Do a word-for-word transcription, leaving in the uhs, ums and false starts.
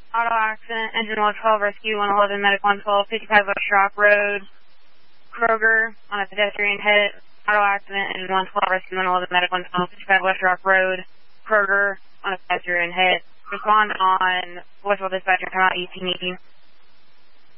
Auto accident, engine one twelve, rescue one eleven, medic one twelve, fifty-five West Rock Road, Kroger, on a pedestrian hit. Auto accident, engine one twelve, rescue one eleven, medic one twelve, fifty-five West Rock Road, Kroger, on a pedestrian hit. Respond on Westfield Dispatcher, come out eighteen eighteen.